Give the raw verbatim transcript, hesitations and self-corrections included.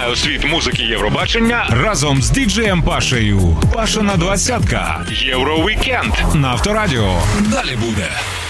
поринай у світ музики Євробачення разом з діджеєм Пашею. Пашина двадцятка. Євровікенд на Авторадіо. Далі буде.